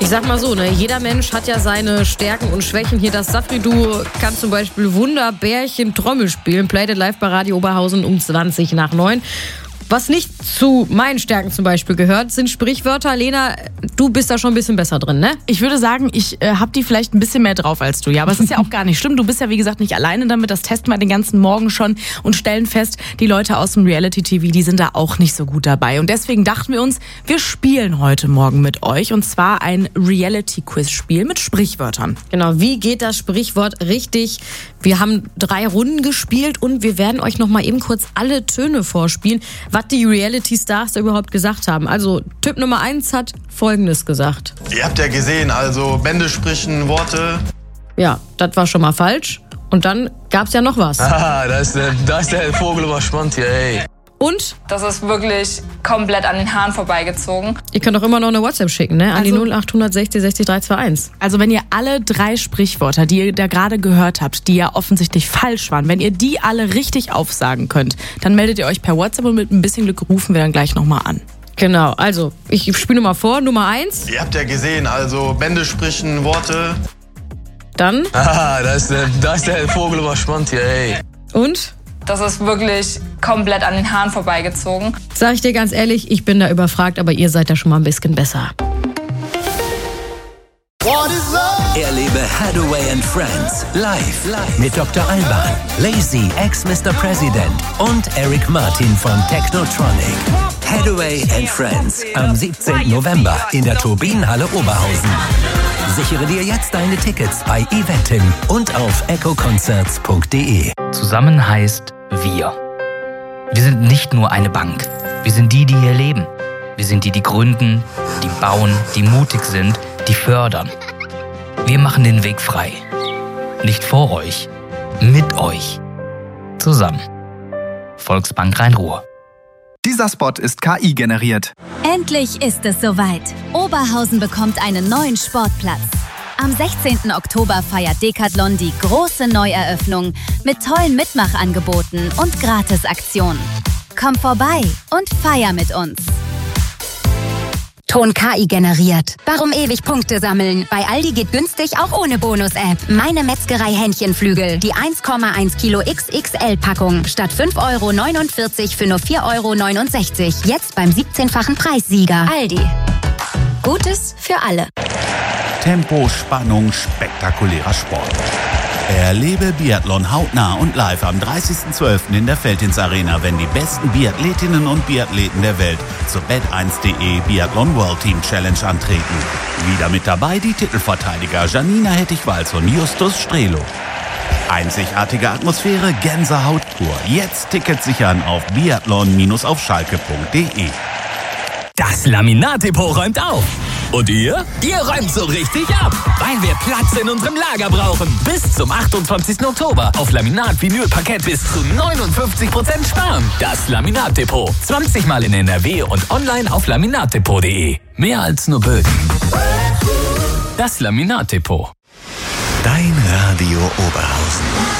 Ich sag mal so, ne, jeder Mensch hat ja seine Stärken und Schwächen. Hier das Safri-Duo kann zum Beispiel Wunderbärchen Trommel spielen. Played it live bei Radio Oberhausen um 20:09. Was nicht zu meinen Stärken zum Beispiel gehört, sind Sprichwörter. Lena, du bist da schon ein bisschen besser drin, ne? Ich würde sagen, ich habe die vielleicht ein bisschen mehr drauf als du. Ja, aber es ist ja auch gar nicht schlimm. Du bist ja, wie gesagt, nicht alleine damit. Das testen wir den ganzen Morgen schon und stellen fest, die Leute aus dem Reality-TV, die sind da auch nicht so gut dabei. Und deswegen dachten wir uns, wir spielen heute Morgen mit euch. Und zwar ein Reality-Quiz-Spiel mit Sprichwörtern. Genau, wie geht das Sprichwort richtig? Wir haben 3 Runden gespielt und wir werden euch noch mal eben kurz alle Töne vorspielen, was die Reality-Stars da überhaupt gesagt haben. Also Typ Nummer 1 hat Folgendes gesagt. Ihr habt ja gesehen, also Bände sprechen, Worte. Ja, das war schon mal falsch. Und dann gab's ja noch was. Ah, da ist der Vogel überspannt hier, ey. Und? Das ist wirklich komplett an den Haaren vorbeigezogen. Ihr könnt auch immer noch eine WhatsApp schicken, ne? An die 0800 60 60 321. Also wenn ihr alle 3 Sprichwörter, die ihr da gerade gehört habt, die ja offensichtlich falsch waren, wenn ihr die alle richtig aufsagen könnt, dann meldet ihr euch per WhatsApp und mit ein bisschen Glück rufen wir dann gleich nochmal an. Genau, also ich spiele mal vor. Nummer 1. Ihr habt ja gesehen, also Bände sprechen, Worte. Dann? Ah, da ist der Vogel überspannt hier, ey. Und? Das ist wirklich komplett an den Haaren vorbeigezogen. Sag ich dir ganz ehrlich, ich bin da überfragt, aber ihr seid da schon mal ein bisschen besser. Erlebe Hathaway and Friends live mit Dr. Alban, Lazy, ex-Mr. President und Eric Martin von Technotronic. Hathaway and Friends am 17. November in der Turbinenhalle Oberhausen. Sichere dir jetzt deine Tickets bei Eventim und auf echoconcerts.de. Zusammen heißt wir. Wir sind nicht nur eine Bank. Wir sind die, die hier leben. Wir sind die, die gründen, die bauen, die mutig sind, die fördern. Wir machen den Weg frei. Nicht vor euch, mit euch. Zusammen. Volksbank Rhein-Ruhr. Dieser Spot ist KI generiert. Endlich ist es soweit. Oberhausen bekommt einen neuen Sportplatz. Am 16. Oktober feiert Decathlon die große Neueröffnung mit tollen Mitmachangeboten und Gratisaktionen. Komm vorbei und feier mit uns. Ton KI generiert. Warum ewig Punkte sammeln? Bei Aldi geht günstig auch ohne Bonus-App. Meine Metzgerei Hähnchenflügel. Die 1,1 Kilo XXL-Packung. Statt 5,49 € für nur 4,69 €. Jetzt beim 17-fachen Preissieger. Aldi. Gutes für alle. Tempo, Spannung, spektakulärer Sport. Erlebe Biathlon hautnah und live am 30.12. in der Veltins Arena, wenn die besten Biathletinnen und Biathleten der Welt zur Bet1.de Biathlon World Team Challenge antreten. Wieder mit dabei die Titelverteidiger Janina Hettich-Walz und Justus Strelo. Einzigartige Atmosphäre, Gänsehaut pur. Jetzt Tickets sichern auf biathlon-aufschalke.de. Das Laminat-Depot räumt auf. Und ihr? Ihr räumt so richtig ab, weil wir Platz in unserem Lager brauchen. Bis zum 28. Oktober auf Laminat, Vinyl, Parkett bis zu 59% sparen. Das Laminat-Depot. 20 Mal in NRW und online auf laminatdepot.de. Mehr als nur Böden. Das Laminat-Depot. Dein Radio Oberhausen.